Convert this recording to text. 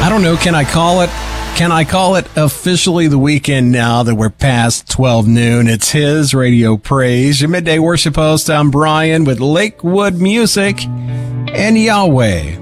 don't know. Can I call it? Can I call it officially the weekend now that we're past 12 noon? It's his Radio Praise. Your midday worship host, I'm Brian with Lakewood Music and Yahweh.